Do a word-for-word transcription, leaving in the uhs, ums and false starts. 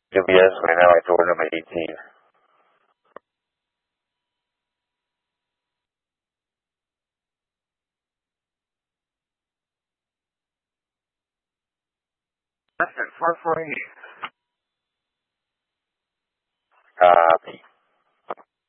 U B S right now, like door number eighteen. Listen, four forty. Copy.